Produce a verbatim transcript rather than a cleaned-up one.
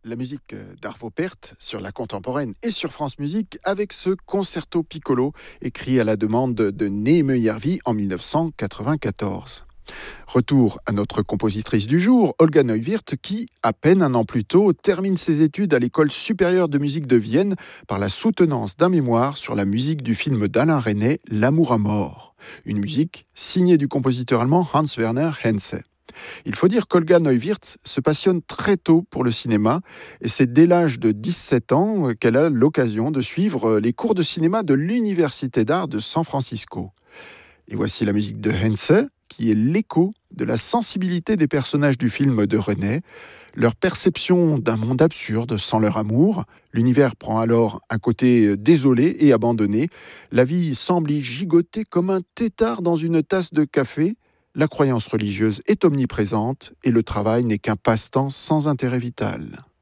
La musique d'Arvo Pärt sur la contemporaine et sur France Musique avec ce concerto piccolo écrit à la demande de Neeme Järvi en mille neuf cent quatre-vingt-quatorze. Retour à notre compositrice du jour, Olga Neuwirth, qui, à peine un an plus tôt, termine ses études à l'École supérieure de musique de Vienne par la soutenance d'un mémoire sur la musique du film d'Alain Resnais, L'amour à mort. Une musique signée du compositeur allemand Hans Werner Henze. Il faut dire qu'Olga Neuwirth se passionne très tôt pour le cinéma et c'est dès l'âge de dix-sept ans qu'elle a l'occasion de suivre les cours de cinéma de l'Université d'art de San Francisco. Et voici la musique de Henze, qui est l'écho de la sensibilité des personnages du film de Resnais, leur perception d'un monde absurde sans leur amour. L'univers prend alors un côté désolé et abandonné. La vie semble y gigoter comme un tétard dans une tasse de café. La croyance religieuse est omniprésente et le travail n'est qu'un passe-temps sans intérêt vital.